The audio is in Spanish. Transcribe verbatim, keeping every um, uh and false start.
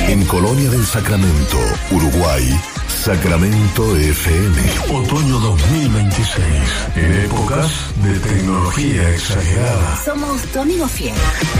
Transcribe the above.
En Colonia del Sacramento, Uruguay, Sacramento F M. Otoño dos mil veintiséis. En épocas de tecnología exagerada. Somos tu amigo fiel.